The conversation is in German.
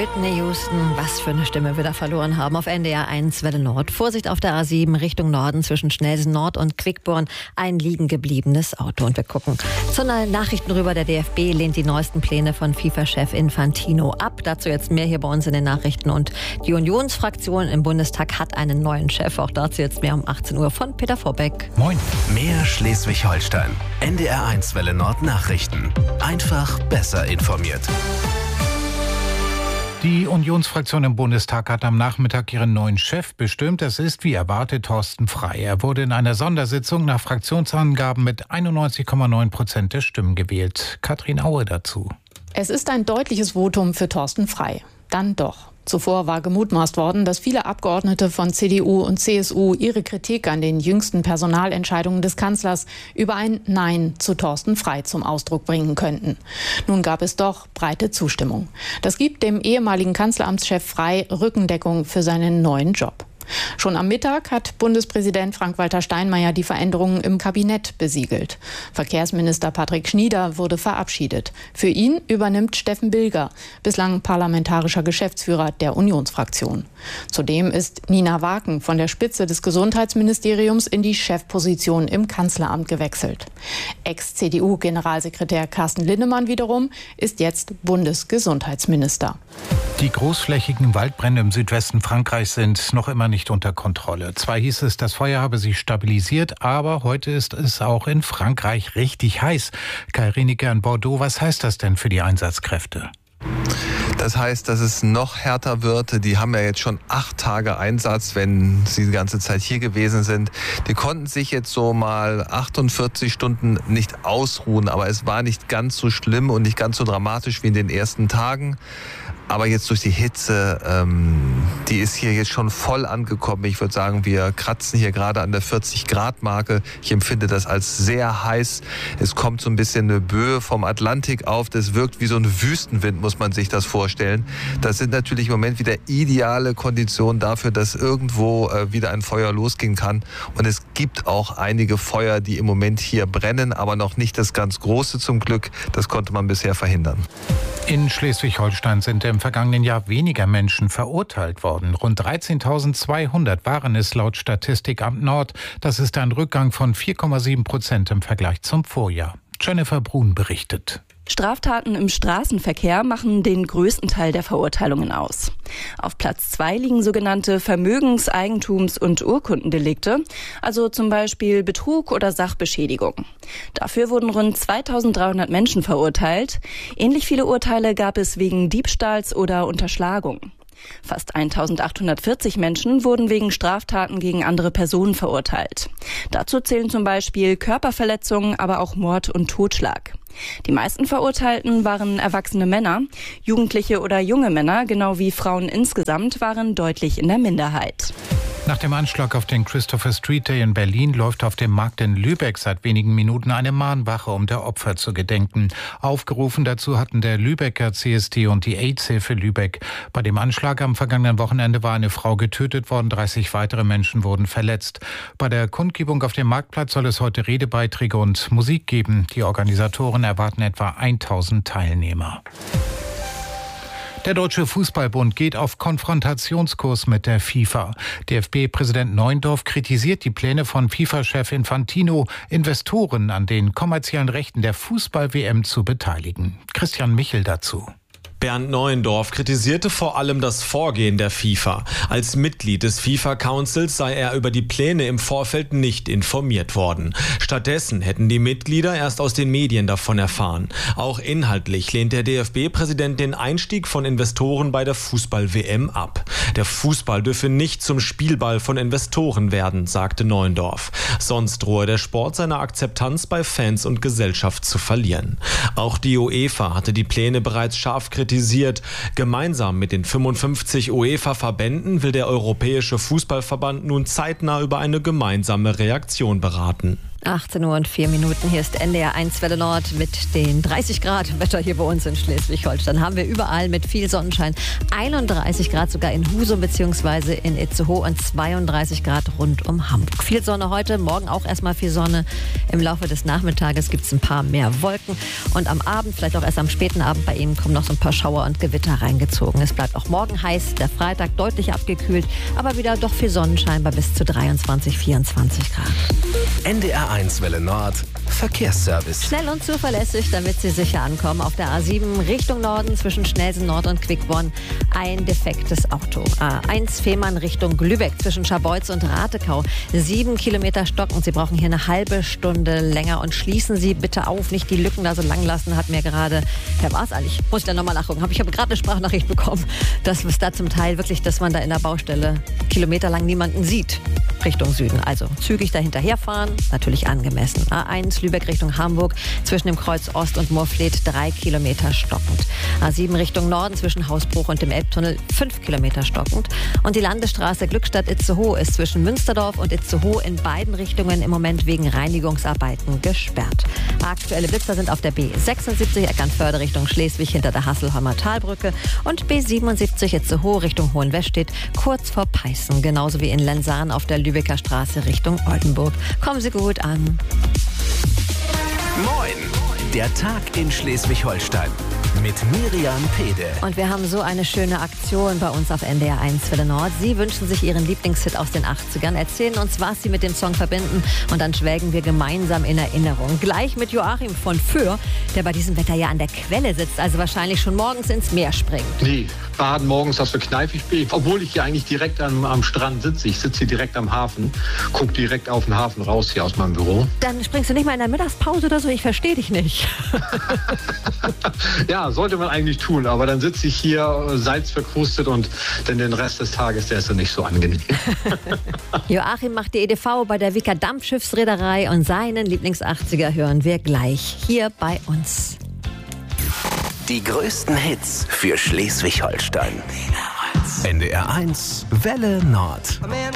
Whitney Houston, was für eine Stimme wir da verloren haben. Auf NDR 1 Welle Nord. Vorsicht auf der A7 Richtung Norden zwischen Schnelsen Nord und Quickborn. Ein liegen gebliebenes Auto. Und wir gucken zu neuen Nachrichten rüber. Der DFB lehnt die neuesten Pläne von FIFA-Chef Infantino ab. Dazu jetzt mehr hier bei uns in den Nachrichten. Und die Unionsfraktion im Bundestag hat einen neuen Chef. Auch dazu jetzt mehr um 18 Uhr von Peter Vorbeck. Moin. Mehr Schleswig-Holstein. NDR 1 Welle Nord Nachrichten. Einfach besser informiert. Die Unionsfraktion im Bundestag hat am Nachmittag ihren neuen Chef bestimmt. Es ist, wie erwartet, Thorsten Frey. Er wurde in einer Sondersitzung nach Fraktionsangaben mit 91,9% der Stimmen gewählt. Katrin Aue dazu. Es ist ein deutliches Votum für Thorsten Frey. Dann doch. Zuvor war gemutmaßt worden, dass viele Abgeordnete von CDU und CSU ihre Kritik an den jüngsten Personalentscheidungen des Kanzlers über ein Nein zu Thorsten Frey zum Ausdruck bringen könnten. Nun gab es doch breite Zustimmung. Das gibt dem ehemaligen Kanzleramtschef Frey Rückendeckung für seinen neuen Job. Schon am Mittag hat Bundespräsident Frank-Walter Steinmeier die Veränderungen im Kabinett besiegelt. Verkehrsminister Patrick Schnieder wurde verabschiedet. Für ihn übernimmt Steffen Bilger, bislang parlamentarischer Geschäftsführer der Unionsfraktion. Zudem ist Nina Waken von der Spitze des Gesundheitsministeriums in die Chefposition im Kanzleramt gewechselt. Ex-CDU-Generalsekretär Carsten Linnemann wiederum ist jetzt Bundesgesundheitsminister. Die großflächigen Waldbrände im Südwesten Frankreichs sind noch immer nicht unter Kontrolle. Zwar hieß es, das Feuer habe sich stabilisiert, aber heute ist es auch in Frankreich richtig heiß. Kai Rienecke in Bordeaux, was heißt das denn für die Einsatzkräfte? Das heißt, dass es noch härter wird. Die haben ja jetzt schon 8 Tage Einsatz, wenn sie die ganze Zeit hier gewesen sind. Die konnten sich jetzt so mal 48 Stunden nicht ausruhen, aber es war nicht ganz so schlimm und nicht ganz so dramatisch wie in den ersten Tagen. Aber jetzt durch die Hitze, die ist hier jetzt schon voll angekommen. Ich würde sagen, wir kratzen hier gerade an der 40-Grad-Marke. Ich empfinde das als sehr heiß. Es kommt so ein bisschen eine Böe vom Atlantik auf. Das wirkt wie so ein Wüstenwind, muss man sich das vorstellen. Das sind natürlich im Moment wieder ideale Konditionen dafür, dass irgendwo wieder ein Feuer losgehen kann. Und es gibt auch einige Feuer, die im Moment hier brennen, aber noch nicht das ganz große zum Glück. Das konnte man bisher verhindern. In Schleswig-Holstein sind im vergangenen Jahr weniger Menschen verurteilt worden. Rund 13.200 waren es laut Statistikamt Nord. Das ist ein Rückgang von 4,7% im Vergleich zum Vorjahr. Jennifer Brun berichtet. Straftaten im Straßenverkehr machen den größten Teil der Verurteilungen aus. Auf Platz 2 liegen sogenannte Vermögens-, Eigentums- und Urkundendelikte, also zum Beispiel Betrug oder Sachbeschädigung. Dafür wurden rund 2.300 Menschen verurteilt. Ähnlich viele Urteile gab es wegen Diebstahls oder Unterschlagung. Fast 1.840 Menschen wurden wegen Straftaten gegen andere Personen verurteilt. Dazu zählen zum Beispiel Körperverletzungen, aber auch Mord und Totschlag. Die meisten Verurteilten waren erwachsene Männer. Jugendliche oder junge Männer, genau wie Frauen insgesamt, waren deutlich in der Minderheit. Nach dem Anschlag auf den Christopher Street Day in Berlin läuft auf dem Markt in Lübeck seit wenigen Minuten eine Mahnwache, um der Opfer zu gedenken. Aufgerufen dazu hatten der Lübecker CSD und die AIDS-Hilfe Lübeck. Bei dem Anschlag am vergangenen Wochenende war eine Frau getötet worden, 30 weitere Menschen wurden verletzt. Bei der Kundgebung auf dem Marktplatz soll es heute Redebeiträge und Musik geben. Die Organisatoren erwarten etwa 1.000 Teilnehmer. Der Deutsche Fußballbund geht auf Konfrontationskurs mit der FIFA. DFB-Präsident Neuendorf kritisiert die Pläne von FIFA-Chef Infantino, Investoren an den kommerziellen Rechten der Fußball-WM zu beteiligen. Christian Michel dazu. Bernd Neuendorf kritisierte vor allem das Vorgehen der FIFA. Als Mitglied des FIFA-Councils sei er über die Pläne im Vorfeld nicht informiert worden. Stattdessen hätten die Mitglieder erst aus den Medien davon erfahren. Auch inhaltlich lehnt der DFB-Präsident den Einstieg von Investoren bei der Fußball-WM ab. Der Fußball dürfe nicht zum Spielball von Investoren werden, sagte Neuendorf. Sonst drohe der Sport seine Akzeptanz bei Fans und Gesellschaft zu verlieren. Auch die UEFA hatte die Pläne bereits scharf kritisiert. Gemeinsam mit den 55 UEFA-Verbänden will der Europäische Fußballverband nun zeitnah über eine gemeinsame Reaktion beraten. 18:04 Uhr. Hier ist NDR 1 Welle Nord mit den 30 Grad Wetter hier bei uns in Schleswig-Holstein. Haben wir überall mit viel Sonnenschein. 31 Grad sogar in Husum bzw. in Itzehoe und 32 Grad rund um Hamburg. Viel Sonne heute, morgen auch erstmal viel Sonne. Im Laufe des Nachmittages gibt es ein paar mehr Wolken. Und am Abend, vielleicht auch erst am späten Abend bei Ihnen, kommen noch so ein paar Schauer und Gewitter reingezogen. Es bleibt auch morgen heiß, der Freitag deutlich abgekühlt, aber wieder doch viel Sonnenschein bei bis zu 23, 24 Grad. NDR 1 Welle Nord, Verkehrsservice. Schnell und zuverlässig, damit Sie sicher ankommen. Auf der A7 Richtung Norden zwischen Schnelsen Nord und Quickborn ein defektes Auto. A1 Fehmarn Richtung Lübeck zwischen Scharbeutz und Ratekau. 7 Kilometer stocken. Sie brauchen hier eine halbe Stunde länger. Und schließen Sie bitte auf, nicht die Lücken da so lang lassen, hat mir gerade, Herr war's eigentlich, muss ich da nochmal nachgucken. Ich habe gerade eine Sprachnachricht bekommen, dass es da zum Teil wirklich, dass man da in der Baustelle kilometerlang niemanden sieht. Richtung Süden. Also zügig dahinterherfahren, natürlich angemessen. A1 Lübeck Richtung Hamburg zwischen dem Kreuz Ost und Moorfleet 3 Kilometer stockend. A7 Richtung Norden zwischen Hausbruch und dem Elbtunnel 5 Kilometer stockend. Und die Landesstraße Glückstadt-Itzehoe ist zwischen Münsterdorf und Itzehoe in beiden Richtungen im Moment wegen Reinigungsarbeiten gesperrt. Aktuelle Blitzer sind auf der B76 Eckernförde Richtung Schleswig hinter der Hasselheimer Talbrücke und B77 Itzehoe Richtung Hohenwestedt kurz vor Peißen, genauso wie in Lensahn auf der Lübecker Straße Richtung Oldenburg. Kommen Sie gut an. Moin, der Tag in Schleswig-Holstein mit Miriam Pede. Und wir haben so eine schöne Aktion bei uns auf NDR 1 Welle Nord. Sie wünschen sich Ihren Lieblingshit aus den 80ern, erzählen uns, was Sie mit dem Song verbinden und dann schwelgen wir gemeinsam in Erinnerung. Gleich mit Joachim von Föhr, der bei diesem Wetter ja an der Quelle sitzt, also wahrscheinlich schon morgens ins Meer springt. Nee, baden morgens, das für kneifig bin. Obwohl ich hier eigentlich direkt am Strand sitze. Ich sitze hier direkt am Hafen, gucke direkt auf den Hafen raus hier aus meinem Büro. Dann springst du nicht mal in der Mittagspause oder so? Ich verstehe dich nicht. Ja, sollte man eigentlich tun, aber dann sitze ich hier salzverkrustet und dann den Rest des Tages, der ist dann nicht so angenehm. Joachim macht die EDV bei der Wicker Dampfschiffsreederei und seinen Lieblings-80er hören wir gleich hier bei uns. Die größten Hits für Schleswig-Holstein. NDR 1 Welle Nord.